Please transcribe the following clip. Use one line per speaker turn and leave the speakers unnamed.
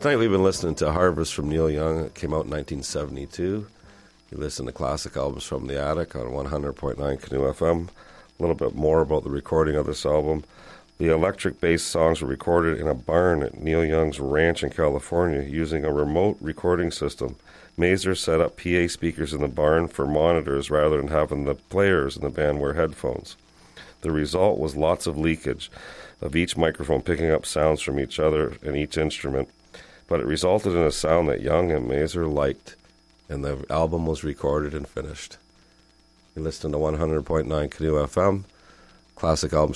Tonight we've been listening to Harvest from Neil Young. It came out in 1972. You listen to classic albums from the attic on 100.9 Canoe FM. A little bit more about the recording of this album. The electric-based songs were recorded in a barn at Neil Young's ranch in California using a remote recording system. Mazer set up PA speakers in the barn for monitors rather than having the players in the band wear headphones. The result was lots of leakage of each microphone picking up sounds from each other and each instrument, but it resulted in a sound that Young and Mazer liked, and the album was recorded and finished. You listen to 100.9 Canoe FM, classic albums